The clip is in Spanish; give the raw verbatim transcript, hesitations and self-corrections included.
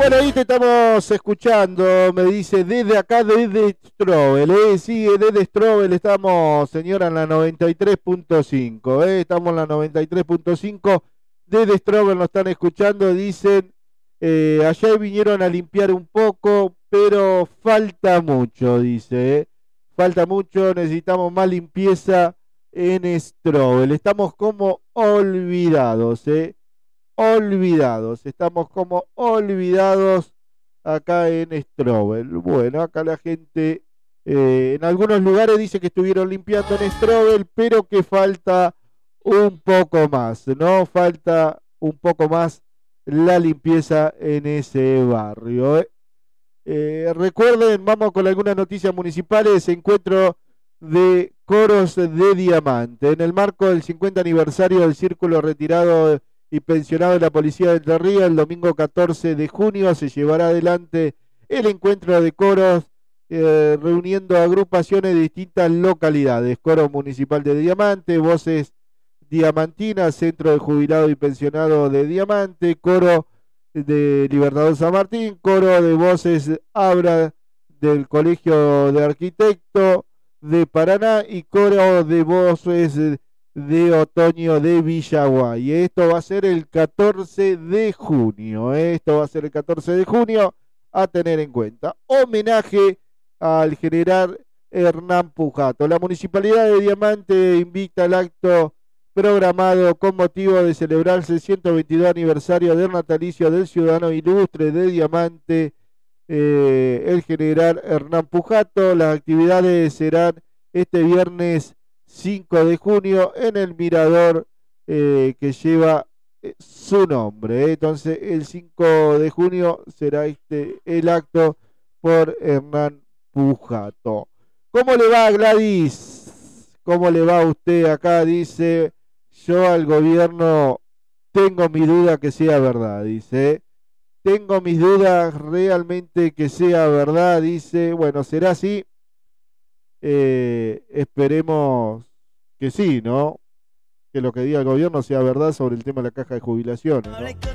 Bueno, ahí te estamos escuchando, me dice desde acá, desde Strobel, ¿eh? Sí, desde Strobel estamos, señora, en la noventa y tres punto cinco, ¿eh? Estamos en la noventa y tres punto cinco, desde Strobel nos están escuchando, dicen, eh, allá vinieron a limpiar un poco, pero falta mucho, dice, ¿eh? Falta mucho, necesitamos más limpieza en Strobel, estamos como olvidados, ¿eh? Olvidados, estamos como olvidados acá en Strobel. Bueno, acá la gente eh, en algunos lugares dice que estuvieron limpiando en Strobel, pero que falta un poco más, ¿no? Falta un poco más la limpieza en ese barrio. ¿eh? Eh, recuerden, vamos con algunas noticias municipales, encuentro de coros de diamante. En el marco del cincuenta aniversario del Círculo Retirado y Pensionado de la Policía de Entre Ríos, el domingo catorce de junio se llevará adelante el encuentro de coros eh, reuniendo agrupaciones de distintas localidades. Coro Municipal de Diamante, Voces Diamantinas, Centro de Jubilado y Pensionado de Diamante, Coro de Libertador San Martín, Coro de Voces Abra del Colegio de Arquitectos de Paraná y Coro de Voces de Otoño de Villaguay. Esto va a ser el catorce de junio. Esto va a ser el catorce de junio a tener en cuenta. Homenaje al general Hernán Pujato. La Municipalidad de Diamante invita al acto programado con motivo de celebrarse el ciento veintidós aniversario del natalicio del ciudadano ilustre de Diamante, eh, el general Hernán Pujato. Las actividades serán este viernes cinco de junio en el mirador eh, que lleva eh, su nombre. ¿eh? Entonces, el cinco de junio será este el acto por Hernán Pujato. ¿Cómo le va, Gladys? ¿Cómo le va a usted acá? Dice, yo al gobierno tengo mi duda que sea verdad, dice. Tengo mis dudas realmente que sea verdad, dice. Bueno, será así. Eh, esperemos que sí, ¿no? Que lo que diga el gobierno sea verdad sobre el tema de la caja de jubilaciones, ¿no?